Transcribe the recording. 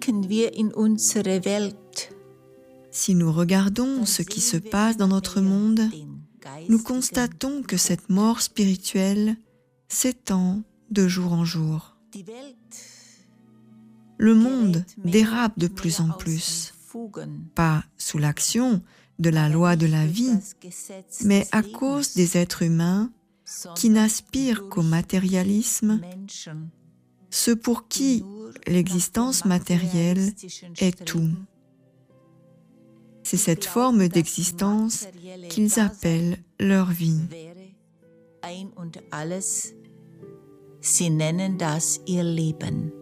Si nous regardons ce qui se passe dans notre monde, nous constatons que cette mort spirituelle s'étend de jour en jour. Le monde dérape de plus en plus, pas sous l'action de la loi de la vie, mais à cause des êtres humains qui n'aspirent qu'au matérialisme, ceux pour qui l'existence matérielle est tout. C'est cette forme d'existence qu'ils appellent leur vie. Sie nennen das ihr Leben.